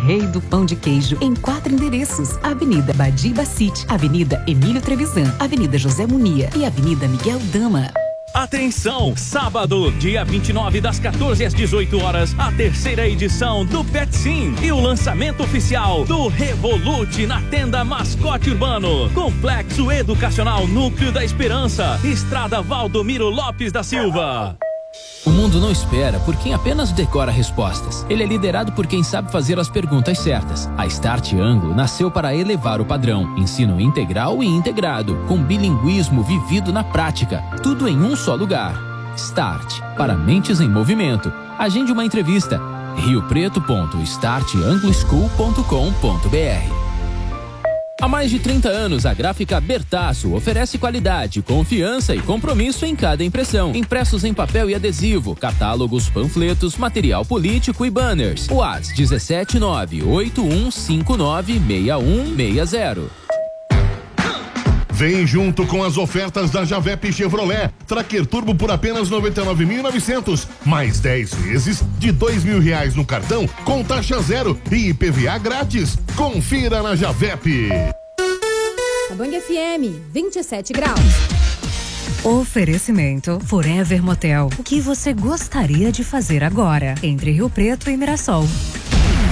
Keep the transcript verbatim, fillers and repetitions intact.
rei do pão de queijo, em quatro endereços: Avenida Badi Bacite, Avenida Emílio Trevisan, Avenida José Munia e Avenida Miguel Dama. Atenção! Sábado, dia vinte e nove, das quatorze às dezoito horas, a terceira edição do Pet Sim e o lançamento oficial do Revolute na tenda Mascote Urbano. Complexo Educacional Núcleo da Esperança, Estrada Valdomiro Lopes da Silva. O mundo não espera por quem apenas decora respostas. Ele é liderado por quem sabe fazer as perguntas certas. A Start Anglo nasceu para elevar o padrão. Ensino integral e integrado, com bilinguismo vivido na prática. Tudo em um só lugar. Start, para mentes em movimento. Agende uma entrevista. rio preto ponto start anglo school ponto com ponto br. Há mais de trinta anos, a gráfica Bertaço oferece qualidade, confiança e compromisso em cada impressão. Impressos em papel e adesivo, catálogos, panfletos, material político e banners. WhatsApp dezessete nove oito um cinco nove seis um seis zero. Vem junto com as ofertas da Javep Chevrolet. Tracker Turbo por apenas noventa e nove mil e novecentos, mais dez vezes de dois mil reais no cartão com taxa zero e I P V A grátis. Confira na Javep. A Bang F M, vinte e sete graus. Oferecimento Forever Motel. O que você gostaria de fazer agora? Entre Rio Preto e Mirassol.